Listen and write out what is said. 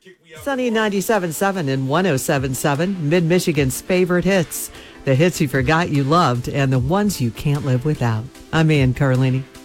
Sunny 97.7 and 107.7, Mid-Michigan's favorite hits. The hits you forgot you loved and the ones you can't live without. I'm Ann Carlini.